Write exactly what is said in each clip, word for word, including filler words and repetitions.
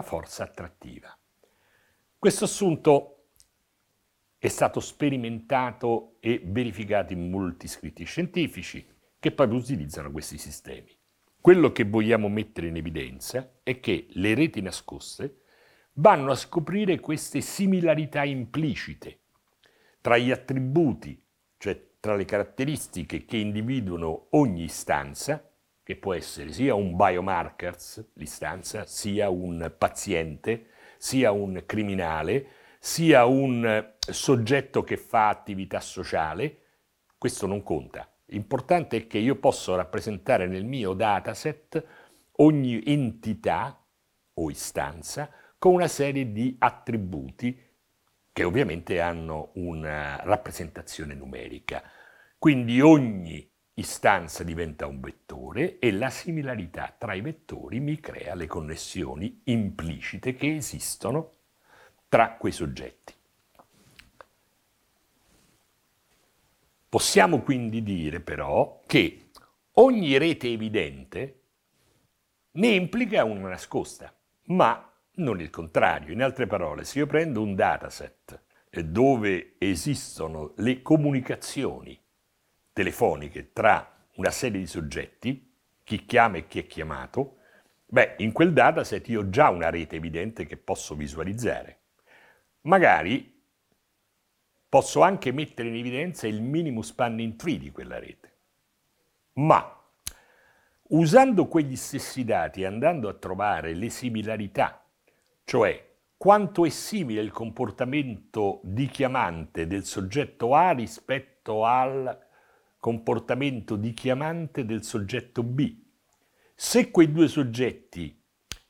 forza attrattiva. Questo assunto è stato sperimentato e verificato in molti scritti scientifici che poi utilizzano questi sistemi. Quello che vogliamo mettere in evidenza è che le reti nascoste vanno a scoprire queste similarità implicite tra gli attributi, cioè tra le caratteristiche che individuano ogni istanza, che può essere sia un biomarkers, l'istanza, sia un paziente, sia un criminale, sia un soggetto che fa attività sociale. Questo non conta. L'importante è che io posso rappresentare nel mio dataset ogni entità o istanza con una serie di attributi che ovviamente hanno una rappresentazione numerica. Quindi ogni istanza diventa un vettore e la similarità tra i vettori mi crea le connessioni implicite che esistono tra quei soggetti. Possiamo quindi dire però che ogni rete evidente ne implica una nascosta, ma non il contrario. In altre parole, se io prendo un dataset dove esistono le comunicazioni telefoniche tra una serie di soggetti, chi chiama e chi è chiamato, beh, in quel dataset io ho già una rete evidente che posso visualizzare. Magari posso anche mettere in evidenza il minimum spanning tree di quella rete. Ma usando quegli stessi dati e andando a trovare le similarità, cioè quanto è simile il comportamento di chiamante del soggetto A rispetto al comportamento di chiamante del soggetto B, se quei due soggetti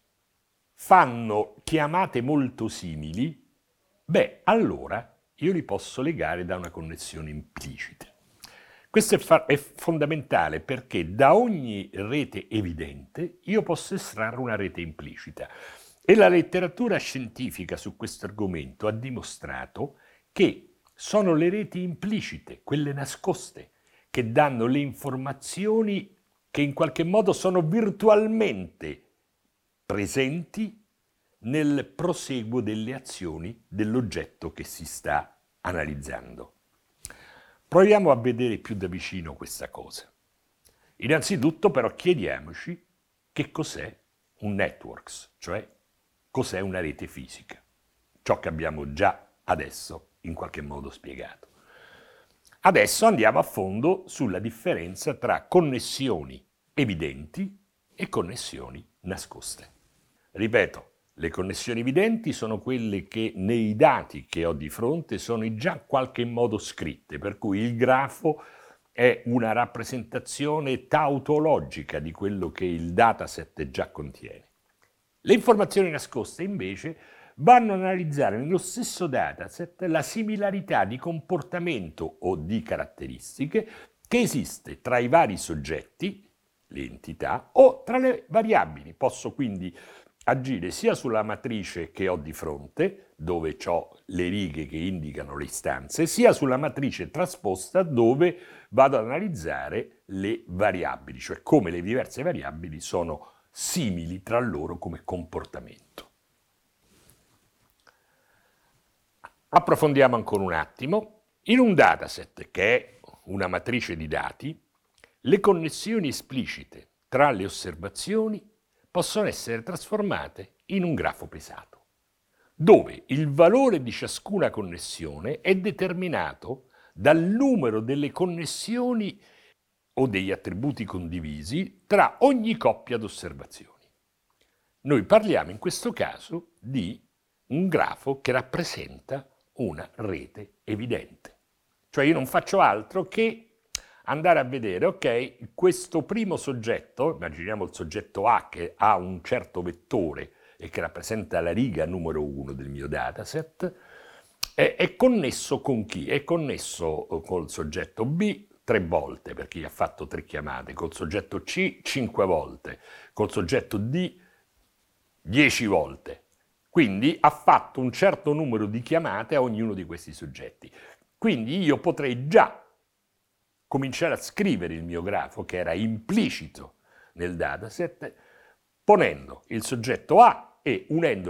fanno chiamate molto simili, beh, allora io li posso legare da una connessione implicita. Questo è, fa- è fondamentale perché da ogni rete evidente io posso estrarre una rete implicita. E la letteratura scientifica su questo argomento ha dimostrato che sono le reti implicite, quelle nascoste, che danno le informazioni che in qualche modo sono virtualmente presenti nel proseguo delle azioni dell'oggetto che si sta analizzando. Proviamo a vedere più da vicino questa cosa. Innanzitutto però chiediamoci che cos'è un networks, cioè cos'è una rete fisica, ciò che abbiamo già adesso in qualche modo spiegato. Adesso andiamo a fondo sulla differenza tra connessioni evidenti e connessioni nascoste. Ripeto, le connessioni evidenti sono quelle che nei dati che ho di fronte sono già in qualche modo scritte, per cui il grafo è una rappresentazione tautologica di quello che il dataset già contiene. Le informazioni nascoste invece vanno ad analizzare nello stesso dataset la similarità di comportamento o di caratteristiche che esiste tra i vari soggetti, le entità, o tra le variabili. Posso quindi agire sia sulla matrice che ho di fronte, dove ho le righe che indicano le istanze, sia sulla matrice trasposta dove vado ad analizzare le variabili, cioè come le diverse variabili sono simili tra loro come comportamento. Approfondiamo ancora un attimo. In un dataset, che è una matrice di dati, le connessioni esplicite tra le osservazioni possono essere trasformate in un grafo pesato, dove il valore di ciascuna connessione è determinato dal numero delle connessioni o degli attributi condivisi tra ogni coppia di osservazioni. Noi parliamo in questo caso di un grafo che rappresenta una rete evidente. Cioè io non faccio altro che andare a vedere, ok, questo primo soggetto, immaginiamo il soggetto A che ha un certo vettore e che rappresenta la riga numero uno del mio dataset, è, è connesso con chi? È connesso col soggetto B tre volte, perché gli ha fatto tre chiamate, col soggetto C cinque volte, col soggetto D dieci volte. Quindi ha fatto un certo numero di chiamate a ognuno di questi soggetti. Quindi io potrei già cominciare a scrivere il mio grafo, che era implicito nel dataset, ponendo il soggetto A e unendo